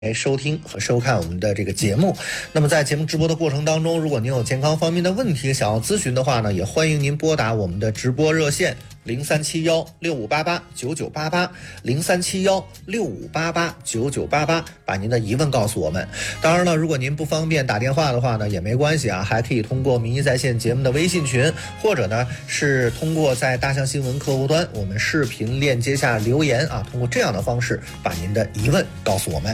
收听和收看我们的这个节目。那么在节目直播的过程当中，如果您有健康方面的问题想要咨询的话呢，也欢迎您拨打我们的直播热线037165889988，037165889988，把您的疑问告诉我们。当然了，如果您不方便打电话的话呢，也没关系啊，还可以通过民意在线节目的微信群，或者呢是通过在大象新闻客户端我们视频链接下留言啊，通过这样的方式把您的疑问告诉我们。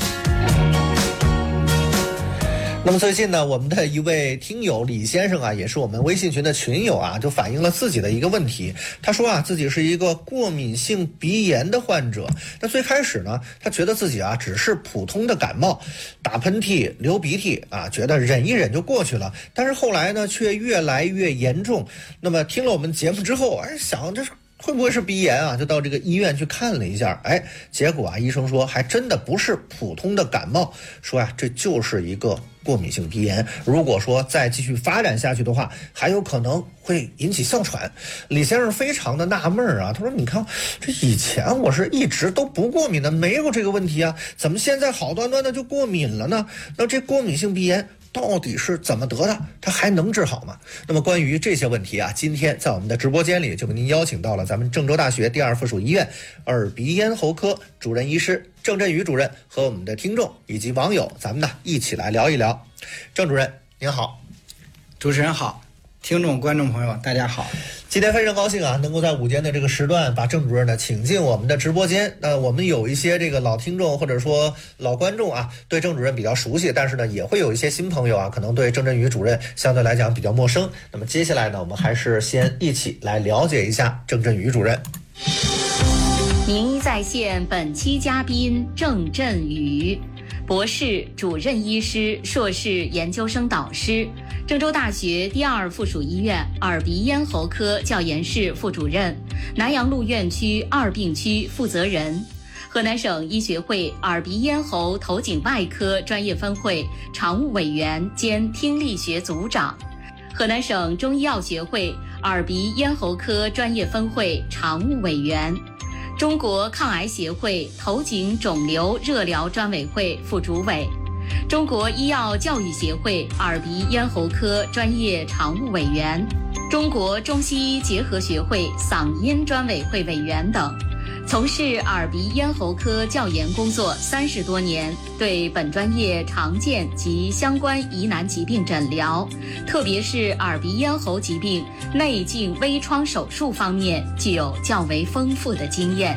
那么最近呢，我们的一位听友李先生啊，也是我们微信群的群友啊，就反映了自己的一个问题。他说啊，自己是一个过敏性鼻炎的患者。那最开始呢，他觉得自己啊只是普通的感冒，打喷嚏、流鼻涕啊，觉得忍一忍就过去了。但是后来呢，却越来越严重。那么听了我们节目之后，想这是会不会是鼻炎啊？就到这个医院去看了一下，结果啊，医生说还真的不是普通的感冒，说这就是一个过敏性鼻炎。如果说再继续发展下去的话，还有可能会引起哮喘。李先生非常的纳闷啊，他说：“你看，这以前我是一直都不过敏的，没有这个问题啊，怎么现在好端端的就过敏了呢？那这过敏性鼻炎到底是怎么得的？它还能治好吗？”那么关于这些问题啊，今天在我们的直播间里就给您邀请到了咱们郑州大学第二附属医院耳鼻咽喉科主任医师郑振宇主任和我们的听众以及网友，咱们呢一起来聊一聊。郑主任您好。 主持人好，听众观众朋友大家好。 今天非常高兴啊，能够在午间的这个时段把郑主任呢请进我们的直播间。我们有一些这个老听众或者说老观众啊，对郑主任比较熟悉，但是呢也会有一些新朋友啊，可能对郑振宇主任相对来讲比较陌生。那么接下来呢，我们还是先一起来了解一下郑振宇主任。 名医在线本期嘉宾郑振宇，博士、主任医师、硕士研究生导师，郑州大学第二附属医院耳鼻咽喉科教研室副主任，南阳路院区二病区负责人，河南省医学会耳鼻咽喉头颈外科专业分会常务委员兼听力学组长，河南省中医药学会耳鼻咽喉科专业分会常务委员，中国抗癌协会头颈肿瘤热疗专委会副主委，中国医药教育协会耳鼻咽喉科专业常务委员，中国中西医结合学会嗓音专委会委员等，从事耳鼻咽喉科教研工作30多年，对本专业常见及相关疑难疾病诊疗，特别是耳鼻咽喉疾病内镜微创手术方面具有较为丰富的经验。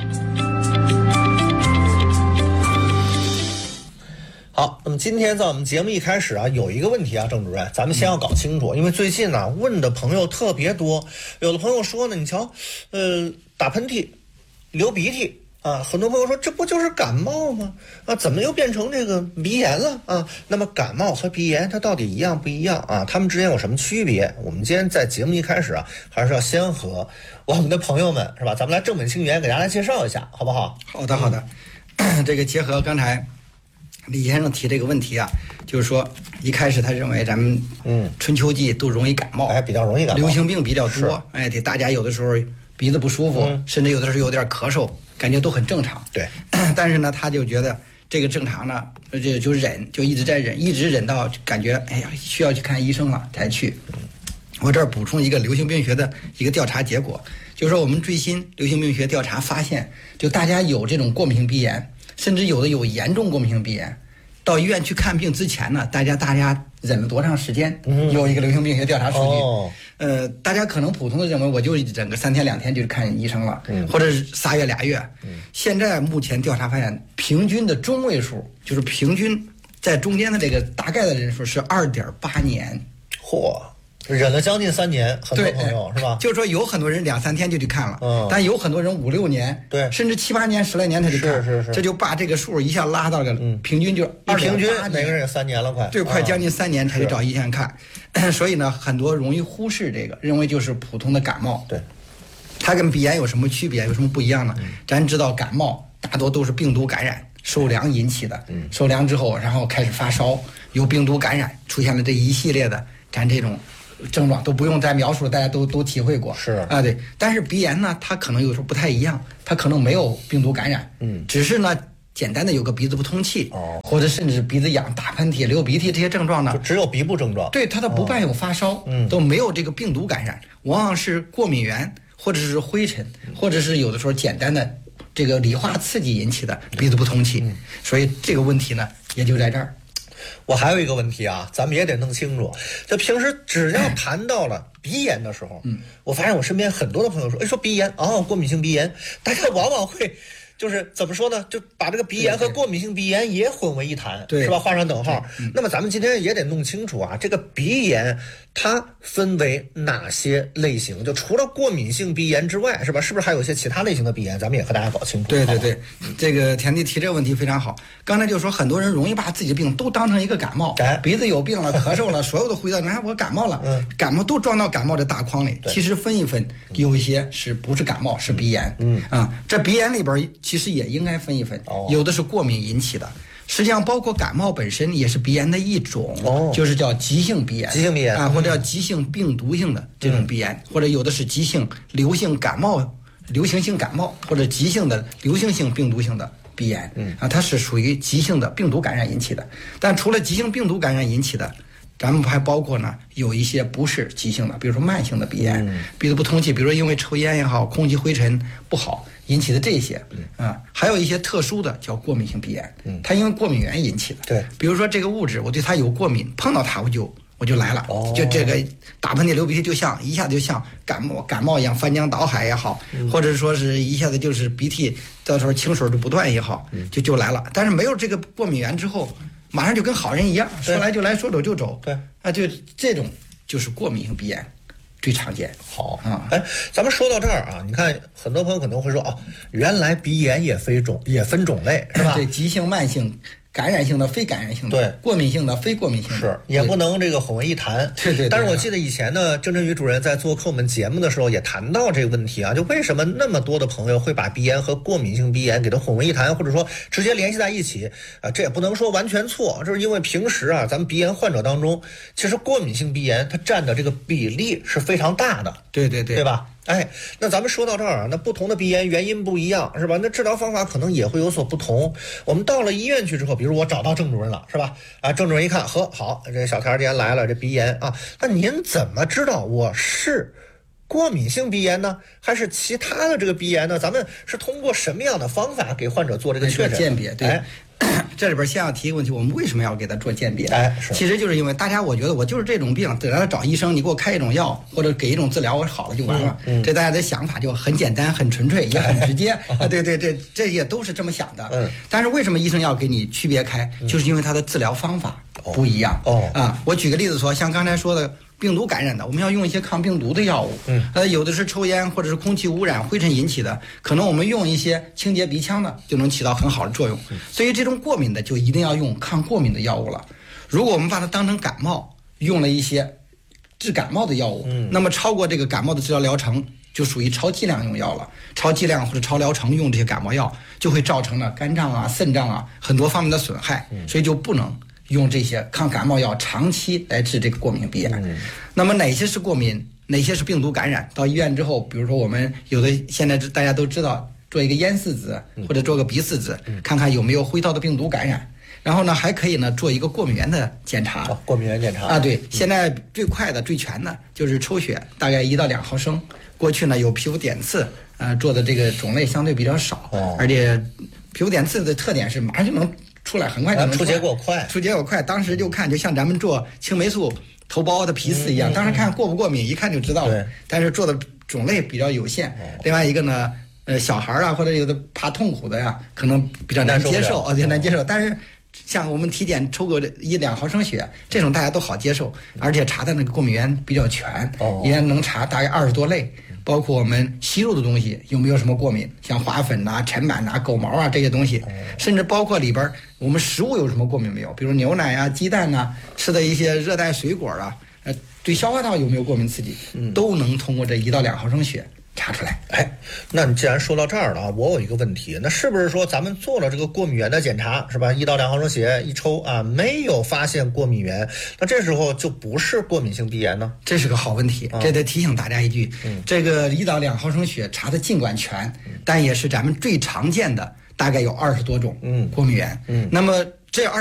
好，那么今天在我们节目一开始啊，有一个问题啊，郑主任，咱们先要搞清楚，因为最近呢问的朋友特别多，有的朋友说呢，你瞧，打喷嚏、流鼻涕啊，很多朋友说这不就是感冒吗？啊，怎么又变成这个鼻炎了啊？那么感冒和鼻炎它到底一样不一样啊？它们之间有什么区别？我们今天在节目一开始啊，还是要先和我们的朋友们是吧，咱们来正本清源给大家来介绍一下，好不好？ 好的好的。这个结合刚才李先生提这个问题啊，就是说一开始他认为咱们春秋季都容易感冒， 比较容易感冒， 流行病比较多，大家有的时候鼻子不舒服，甚至有的时候有点咳嗽，感觉都很正常。 对， 但是呢，他就觉得这个正常呢，就忍，就一直在忍，一直忍到感觉需要去看医生了才去。我这儿补充一个流行病学的一个调查结果，就是说我们最新流行病学调查发现，就大家有这种过敏性鼻炎，甚至有的有严重过敏性鼻炎，到医院去看病之前呢，大家忍了多长时间？有一个流行病学调查数据。大家可能普通的认为我就忍个3天2天就看医生了，或者是仨月俩月。现在目前调查发现，平均的中位数，就是平均在中间的这个大概的人数是2.8年。 嚯！忍了将近3年，很多朋友是吧？ 就是说有很多人2、3天就去看了，但有很多人5、6年， 对， 甚至7、8年、10来年他就看， 是， 这就把这个数一下拉到了平均就2.8年， 平均每个人也3年了，快， 对，快将近3年才去找医生看，所以呢，很多容易忽视这个，认为就是普通的感冒。 对， 它跟鼻炎有什么区别？有什么不一样呢？咱知道感冒大多都是病毒感染。受凉引起的，受凉之后，然后开始发烧，有病毒感染，出现了这一系列的咱这种症状都不用再描述了，大家都体会过。 是啊，对。但是鼻炎呢，它可能有时候不太一样，它可能没有病毒感染，只是呢简单的有个鼻子不通气，或者甚至鼻子痒、打喷嚏、流鼻涕这些症状呢， 就只有鼻部症状。 对，它都不伴有发烧，都没有这个病毒感染，往往是过敏源或者是灰尘，或者是有的时候简单的这个理化刺激引起的鼻子不通气。所以这个问题呢，也就在这儿。 我还有一个问题啊，咱们也得弄清楚，就平时只要谈到了鼻炎的时候，我发现我身边很多的朋友说，哎，说鼻炎过敏性鼻炎，大家往往会就是怎么说呢，就把这个鼻炎和过敏性鼻炎也混为一谈，是吧？画上等号。那么咱们今天也得弄清楚啊，这个鼻炎它分为哪些类型？就除了过敏性鼻炎之外，是吧？是不是还有一些其他类型的鼻炎？咱们也和大家搞清楚。 对，这个田地提这个问题非常好。刚才就说很多人容易把自己的病都当成一个感冒，鼻子有病了，咳嗽了，所有的回答，你看我感冒了，感冒都装到感冒的大框里。其实分一分，有一些是不是感冒，是鼻炎。这鼻炎里边其实也应该分一分，有的是过敏引起的。实际上，包括感冒本身也是鼻炎的一种，就是叫急性鼻炎，或者叫急性病毒性的这种鼻炎，或者有的是急性流行感冒、流行性感冒，或者急性的流行性病毒性的鼻炎。它是属于急性的病毒感染引起的。但除了急性病毒感染引起的，咱们还包括呢有一些不是急性的，比如说慢性的鼻炎，鼻子不通气，比如说因为抽烟也好，空气灰尘不好引起的这些，还有一些特殊的叫过敏性鼻炎，它因为过敏源引起的。 对， 比如说这个物质我对它有过敏，碰到它我就来了，就这个打喷嚏流鼻涕，就像一下子就像感冒一样翻江倒海也好，或者说是一下子就是鼻涕到时候清水就不断也好，就来了。但是没有这个过敏源之后，马上就跟好人一样，说来就来，说走就走。对，就这种就是过敏性鼻炎。最常见。 好咱们说到这儿啊，你看很多朋友可能会说原来鼻炎也分种类是吧？ 对，急性、慢性、感染性的、非感染性的， 对， 过敏性的、非过敏性的， 是也不能这个混为一谈。 对。 但是我记得以前呢，郑振宇主任在做客我们节目的时候也谈到这个问题啊，就为什么那么多的朋友会把鼻炎和过敏性鼻炎给它混为一谈，或者说直接联系在一起啊？这也不能说完全错，这是因为平时啊，咱们鼻炎患者当中，其实过敏性鼻炎它占的这个比例是非常大的。对吧？那咱们说到这儿啊，那不同的鼻炎原因不一样，是吧？那治疗方法可能也会有所不同。我们到了医院去之后，比如我找到郑主任了，是吧？郑主任一看，好，这小田今天来了，这鼻炎啊，那您怎么知道我是过敏性鼻炎呢，还是其他的这个鼻炎呢？咱们是通过什么样的方法给患者做这个确诊鉴别？对。这里边先要提一个问题，我们为什么要给他做鉴别？其实就是因为大家，我觉得我就是这种病，得来找医生，你给我开一种药或者给一种治疗，我好了就完了。这大家的想法就很简单、很纯粹，也很直接。对，这也都是这么想的。但是为什么医生要给你区别开？就是因为他的治疗方法不一样。我举个例子说，像刚才说的。病毒感染的，我们要用一些抗病毒的药物。有的是抽烟或者是空气污染、灰尘引起的，可能我们用一些清洁鼻腔的就能起到很好的作用。所以这种过敏的就一定要用抗过敏的药物了。如果我们把它当成感冒，用了一些治感冒的药物，那么超过这个感冒的治疗疗程，就属于超剂量用药了。超剂量或者超疗程用这些感冒药，就会造成了肝脏啊、肾脏啊很多方面的损害，所以就不能用这些抗感冒药长期来治这个过敏鼻炎。那么哪些是过敏，哪些是病毒感染？到医院之后，比如说我们有的现在大家都知道，做一个咽拭子或者做个鼻拭子，看看有没有呼吸道的病毒感染。然后呢，还可以呢做一个过敏源的检查。 过敏源检查对，现在最快的、最全的就是抽血，大概1到2毫升。过去呢有皮肤点刺，做的这个种类相对比较少，而且皮肤点刺的特点是马上就能出来，很快就能出结果快， 当时就看就像咱们做青霉素头孢的皮刺一样，当时看过不过敏一看就知道了。但是做的种类比较有限。另外一个呢，小孩啊或者有的怕痛苦的呀，可能比较难接受，难接受。但是像我们体检抽个1、2毫升血，这种大家都好接受，而且查的那个过敏源比较全，也能查大概20多类。包括我们吸入的东西有没有什么过敏，像花粉呐、尘螨呐、狗毛啊这些东西，甚至包括里边我们食物有什么过敏没有，比如牛奶啊、鸡蛋呐、吃的一些热带水果啊，对消化道有没有过敏刺激，都能通过这1到2毫升血查出来。 那你既然说到这儿了，我有一个问题，那是不是说咱们做了这个过敏源的检查，是吧？1到2毫升血一抽啊，没有发现过敏源，那这时候就不是过敏性鼻炎呢？ 这是个好问题，这得提醒大家一句，这个1到2毫升血查的尽管全，但也是咱们最常见的。 大概有20多种过敏源。那么这